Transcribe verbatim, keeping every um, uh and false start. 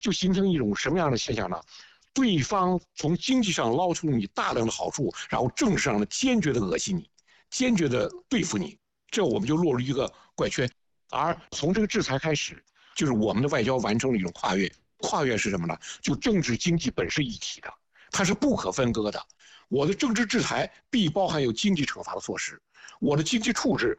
就形成一种什么样的现象呢？对方从经济上捞出你大量的好处，然后政治上呢坚决的恶心你，坚决的对付你，这我们就落入一个怪圈。而从这个制裁开始，就是我们的外交完成了一种跨越。跨越是什么呢？就政治经济本是一体的，它是不可分割的。我的政治制裁必包含有经济惩罚的措施，我的经济处置